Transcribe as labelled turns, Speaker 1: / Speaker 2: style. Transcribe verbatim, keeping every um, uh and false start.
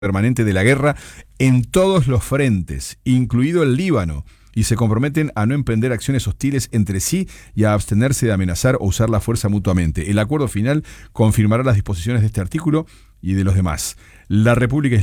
Speaker 1: permanente de la guerra en todos los frentes, incluido el Líbano, y se comprometen a no emprender acciones hostiles entre sí y a abstenerse de amenazar o usar la fuerza mutuamente. El acuerdo final confirmará las disposiciones de este artículo y de los demás. La República